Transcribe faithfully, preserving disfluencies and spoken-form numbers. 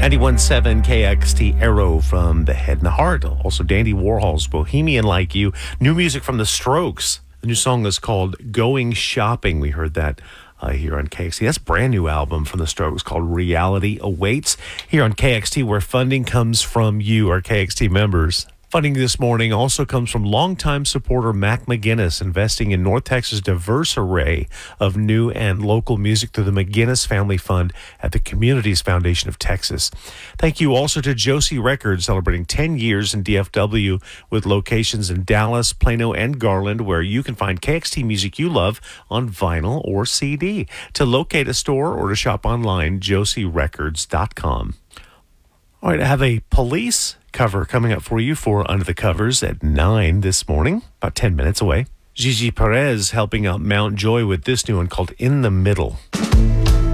ninety-one point seven K X T Arrow from The Head and the Heart. Also, Dandy Warhol's Bohemian Like You. New music from The Strokes. The new song is called Going Shopping. We heard that uh, here on K X T. That's a brand new album from The Strokes called Reality Awaits. Here on K X T, where funding comes from you, our K X T members. Funding this morning also comes from longtime supporter Mac McGinnis, investing in North Texas' diverse array of new and local music through the McGinnis Family Fund at the Communities Foundation of Texas. Thank you also to Josie Records, celebrating ten years in D F W with locations in Dallas, Plano, and Garland, where you can find K X T music you love on vinyl or C D. To locate a store or to shop online, josie records dot com. All right, I have a police cover coming up for you for Under the Covers at nine this morning, about ten minutes away. Gigi Perez helping out Mount Joy with this new one called In the Middle.